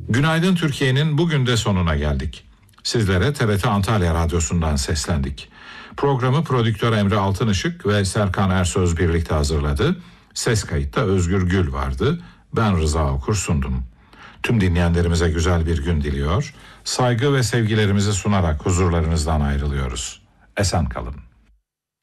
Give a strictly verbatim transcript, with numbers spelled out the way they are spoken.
Günaydın Türkiye'nin bugün de sonuna geldik. Sizlere T R T Antalya Radyosu'ndan seslendik. Programı prodüktör Emre Altınışık ve Serkan Ersöz birlikte hazırladı. Ses kayıtta Özgür Gül vardı. Ben Rıza Okur sundum. Tüm dinleyenlerimize güzel bir gün diliyor. Saygı ve sevgilerimizi sunarak huzurlarınızdan ayrılıyoruz. Esen kalın.